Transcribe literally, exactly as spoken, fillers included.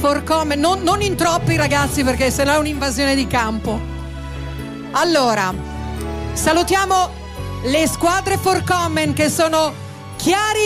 for comment, non, non in troppi ragazzi perché sennò è un'invasione di campo. Allora, salutiamo le squadre for comment che sono Chiari